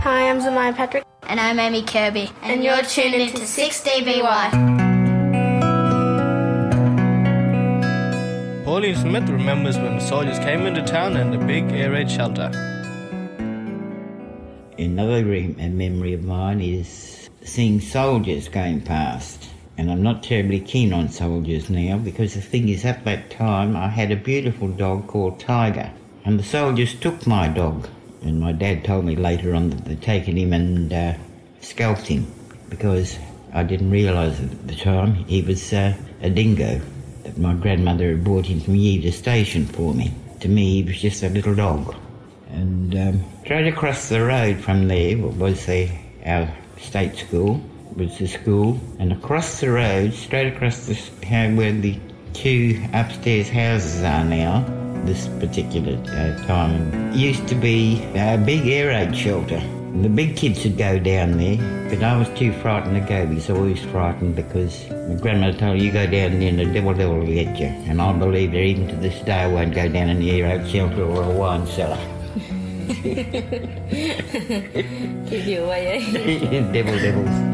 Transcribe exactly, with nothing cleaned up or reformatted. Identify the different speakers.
Speaker 1: Hi, I'm Zamaya Patrick.
Speaker 2: And I'm Amy Kirby.
Speaker 1: And, and you're tuned into six D B Y.
Speaker 3: Pauline Smith remembers when the soldiers came into town and the big air raid shelter.
Speaker 4: Another memory of mine is seeing soldiers going past. And I'm not terribly keen on soldiers now because the thing is, at that time I had a beautiful dog called Tiger. And the soldiers took my dog. And my dad told me later on that they'd taken him and uh, scalped him because I didn't realise at the time he was uh, a dingo that my grandmother had brought him from Yeaver Station for me. To me, he was just a little dog. And um, straight across the road from there was the, our state school, was the school, and across the road, straight across the where the two upstairs houses are now, this particular uh, time, used to be a big air raid shelter. And the big kids would go down there, but I was too frightened to go because I was always frightened because my grandmother told me, you go down there and the devil devil will get you. And I believe that even to this day I won't go down in the air raid shelter or a wine cellar.
Speaker 1: Keep you away, eh?
Speaker 4: Devil devils.